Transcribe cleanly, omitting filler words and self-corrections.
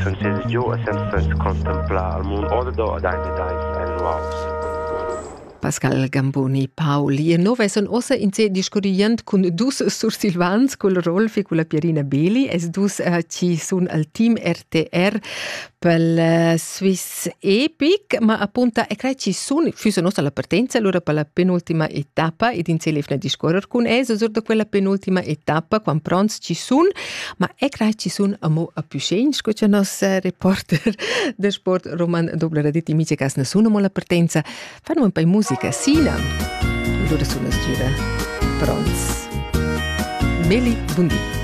francesi giù e senza contemplare il mondo o da dai annuals. Pascal Gamboni Pauli. E noi siamo ossa in sé discorrendo con dus sursilvans col Rolfi con la Pierina Beli. Es dus ci sono al team RTR per Swiss Epic, ma appunto e credo ci sono, fusa nostra la partenza allora per la penultima etapa ed in sé lefna discorrer con es, osor da quella penultima etapa, quan prons ci sono, ma e credo ci sono a più scens, c'è nos reporter del sport Roman Dobler di Timice che ne sono mo la partenza. Fanno un po' di musica, Sina. Allora sono gira prons. Meli Bundi.